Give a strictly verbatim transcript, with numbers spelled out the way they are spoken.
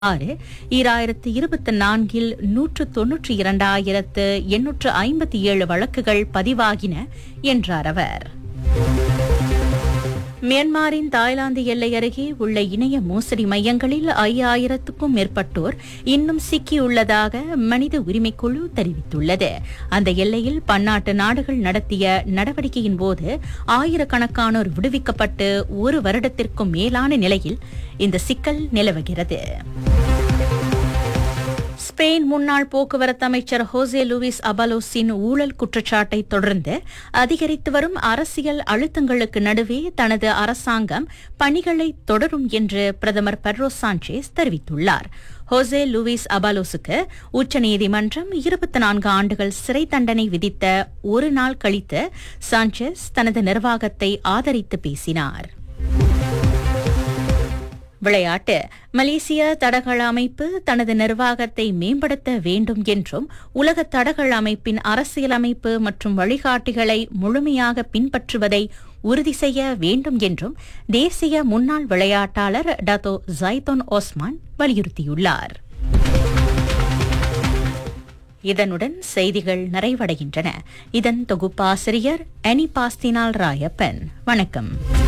ஆறு ஈராயிரத்து இருபத்தி நான்கில் நூற்று தொன்னூற்றி இரண்டாயிரத்து எண்ணூற்று ஐம்பத்தி ஏழு வழக்குகள் பதிவாகின என்றார் அவர். மியான்மரின் தாய்லாந்து எல்லை அருகே உள்ள இணைய மோசடி மையங்களில் ஐயாயிரத்துக்கும் மேற்பட்டோர் இன்னும் சிக்கியுள்ளதாக மனித உரிமைக்குழு தெரிவித்துள்ளது. அந்த எல்லையில் பன்னாட்டு நாடுகள் நடத்திய நடவடிக்கையின் போது ஆயிரக்கணக்கானோர் விடுவிக்கப்பட்டு ஒரு வருடத்திற்கும் மேலான நிலையில் இந்த சிக்கல் நிலவுகிறது. ஸ்பெயின் முன்னாள் போக்குவரத்து அமைச்சர் ஹோசே லூயிஸ் அபாலோஸின் ஊழல் குற்றச்சாட்டை தொடர்ந்து அதிகரித்து வரும் அரசியல் அழுத்தங்களுக்கு நடுவே தனது அரசாங்கம் பணிகளை தொடரும் என்று பிரதமர் பெட்ரோ சாnchez தெரிவித்துள்ளார். ஹோசே லூயிஸ் அபாலோஸுக்கு உச்சநீதிமன்றம் இருபத்தி நான்கு ஆண்டுகள் சிறை தண்டனை விதித்த ஒரு நாள் கழித்து சாnchez தனது நிர்வாகத்தை ஆதரித்து பேசினார். விளையாட்டு. மலேசிய தடகள அமைப்பு தனது நிர்வாகத்தை மேம்படுத்த வேண்டும் என்றும் உலக தடகள அமைப்பின் அரசியலமைப்பு மற்றும் வழிகாட்டிகளை முழுமையாக பின்பற்றுவதை உறுதி செய்ய வேண்டும் என்றும் தேசிய முன்னாள் விளையாட்டாளர் டத்தோ ஜைதோன் ஓஸ்மான் வலியுறுத்தியுள்ளார். இதனுடன் செய்திகள் நிறைவடைகின்றன. இதன் தொகுப்பாசிரியர் அனி பாஸ்தினால் ராயப்பன். வணக்கம்.